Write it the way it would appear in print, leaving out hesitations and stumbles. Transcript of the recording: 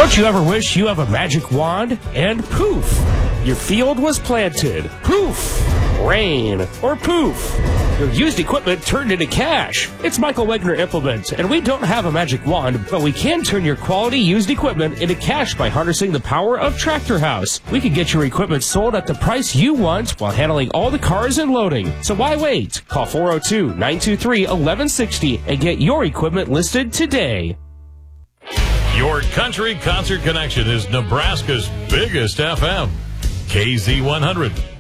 Don't you ever wish you have a magic wand and poof, your field was planted? Poof, rain, or poof, your used equipment turned into cash. It's Michael Wegner Implement, and we don't have a magic wand, but we can turn your quality used equipment into cash by harnessing the power of Tractor House. We can get your equipment sold at the price you want while handling all the cars and loading. So why wait? Call 402-923-1160 and get your equipment listed today. Your country concert connection is Nebraska's biggest FM. KZ100.